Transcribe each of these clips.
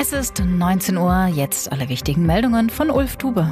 Es ist 19 Uhr, jetzt alle wichtigen Meldungen von Ulf Tube.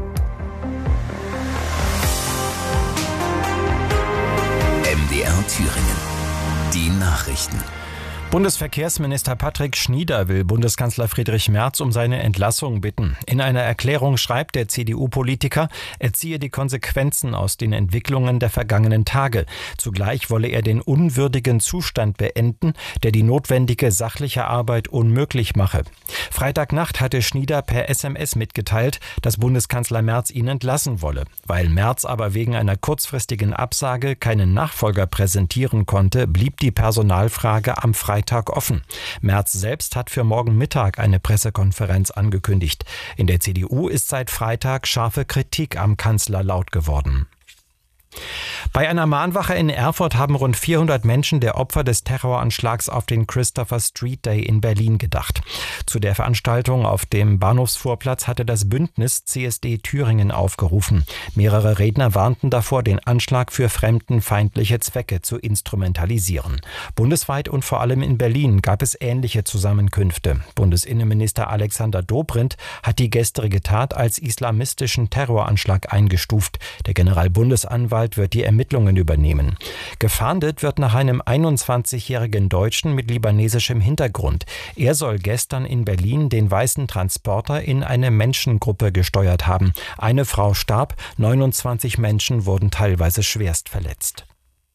MDR Thüringen. Die Nachrichten. Bundesverkehrsminister Patrick Schnieder will Bundeskanzler Friedrich Merz um seine Entlassung bitten. In einer Erklärung schreibt der CDU-Politiker, er ziehe die Konsequenzen aus den Entwicklungen der vergangenen Tage. Zugleich wolle er den unwürdigen Zustand beenden, der die notwendige sachliche Arbeit unmöglich mache. Freitagnacht hatte Schnieder per SMS mitgeteilt, dass Bundeskanzler Merz ihn entlassen wolle. Weil Merz aber wegen einer kurzfristigen Absage keinen Nachfolger präsentieren konnte, blieb die Personalfrage am Freitag offen. Merz selbst hat für morgen Mittag eine Pressekonferenz angekündigt. In der CDU ist seit Freitag scharfe Kritik am Kanzler laut geworden. Bei einer Mahnwache in Erfurt haben rund 400 Menschen der Opfer des Terroranschlags auf den Christopher Street Day in Berlin gedacht. Zu der Veranstaltung auf dem Bahnhofsvorplatz hatte das Bündnis CSD Thüringen aufgerufen. Mehrere Redner warnten davor, den Anschlag für fremdenfeindliche Zwecke zu instrumentalisieren. Bundesweit und vor allem in Berlin gab es ähnliche Zusammenkünfte. Bundesinnenminister Alexander Dobrindt hat die gestrige Tat als islamistischen Terroranschlag eingestuft. Der Generalbundesanwalt wird die Ermittlungen übernehmen. Gefahndet wird nach einem 21-jährigen Deutschen mit libanesischem Hintergrund. Er soll gestern in Berlin den weißen Transporter in eine Menschengruppe gesteuert haben. Eine Frau starb, 29 Menschen wurden teilweise schwerst verletzt.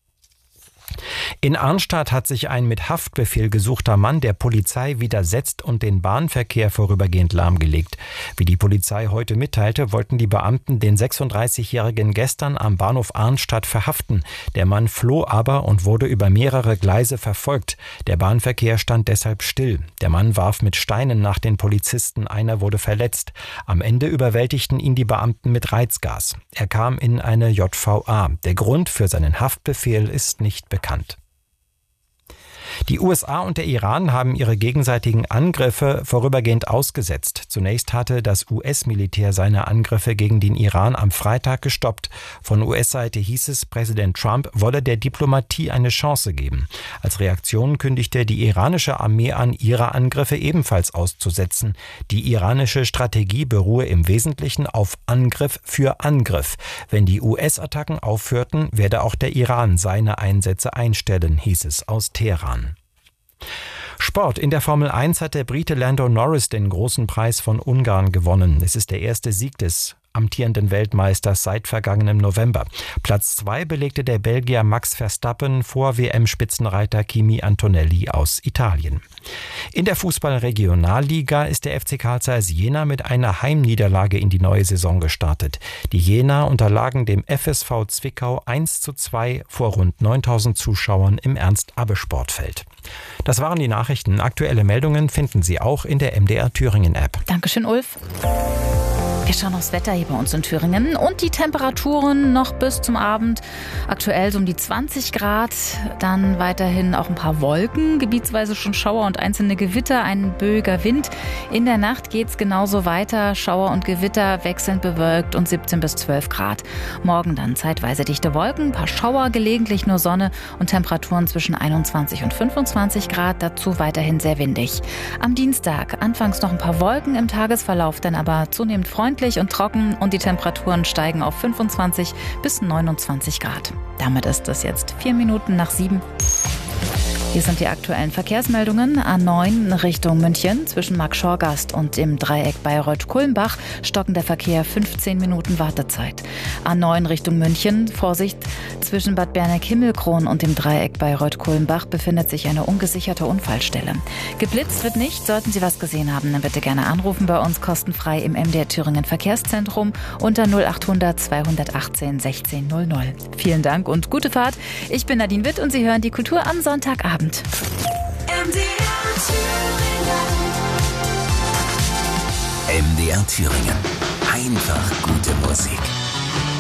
In Arnstadt hat sich ein mit Haftbefehl gesuchter Mann der Polizei widersetzt und den Bahnverkehr vorübergehend lahmgelegt. Wie die Polizei heute mitteilte, wollten die Beamten den 36-Jährigen gestern am Bahnhof Arnstadt verhaften. Der Mann floh aber und wurde über mehrere Gleise verfolgt. Der Bahnverkehr stand deshalb still. Der Mann warf mit Steinen nach den Polizisten, einer wurde verletzt. Am Ende überwältigten ihn die Beamten mit Reizgas. Er kam in eine JVA. Der Grund für seinen Haftbefehl ist nicht bekannt. Die USA und der Iran haben ihre gegenseitigen Angriffe vorübergehend ausgesetzt. Zunächst hatte das US-Militär seine Angriffe gegen den Iran am Freitag gestoppt. Von US-Seite hieß es, Präsident Trump wolle der Diplomatie eine Chance geben. Als Reaktion kündigte die iranische Armee an, ihre Angriffe ebenfalls auszusetzen. Die iranische Strategie beruhe im Wesentlichen auf Angriff für Angriff. Wenn die US-Attacken aufhörten, werde auch der Iran seine Einsätze einstellen, hieß es aus Teheran. Sport. In der Formel 1 hat der Brite Lando Norris den großen Preis von Ungarn gewonnen. Es ist der erste Sieg des amtierenden Weltmeisters seit vergangenem November. Platz 2 belegte der Belgier Max Verstappen vor WM-Spitzenreiter Kimi Antonelli aus Italien. In der Fußball-Regionalliga ist der FC Carl Zeiss Jena mit einer Heimniederlage in die neue Saison gestartet. Die Jenaer unterlagen dem FSV Zwickau 1:2 vor rund 9000 Zuschauern im Ernst-Abbe-Sportfeld. Das waren die Nachrichten. Aktuelle Meldungen finden Sie auch in der MDR Thüringen-App. Dankeschön, Ulf. Wir schauen aufs Wetter hier bei uns in Thüringen und die Temperaturen noch bis zum Abend. Aktuell so um die 20 Grad, dann weiterhin auch ein paar Wolken, gebietsweise schon Schauer und einzelne Gewitter, ein böiger Wind. In der Nacht geht's genauso weiter, Schauer und Gewitter wechselnd bewölkt und 17 bis 12 Grad. Morgen dann zeitweise dichte Wolken, ein paar Schauer, gelegentlich nur Sonne und Temperaturen zwischen 21 und 25 Grad, dazu weiterhin sehr windig. Am Dienstag anfangs noch ein paar Wolken, im Tagesverlauf dann aber zunehmend freundlich und trocken und die Temperaturen steigen auf 25 bis 29 Grad. Damit ist es jetzt 7:04. Hier sind die aktuellen Verkehrsmeldungen. A9 Richtung München zwischen Marktschorgast und dem Dreieck Bayreuth-Kulmbach stockender Verkehr, 15 Minuten Wartezeit. A9 Richtung München, Vorsicht, zwischen Bad Berneck-Himmelkron und dem Dreieck Bayreuth-Kulmbach befindet sich eine ungesicherte Unfallstelle. Geblitzt wird nicht, sollten Sie was gesehen haben, dann bitte gerne anrufen bei uns kostenfrei im MDR Thüringen Verkehrszentrum unter 0800 218 1600. Vielen Dank und gute Fahrt. Ich bin Nadine Witt und Sie hören die Kultur am Sonntagabend. MDR Thüringen. Einfach gute Musik.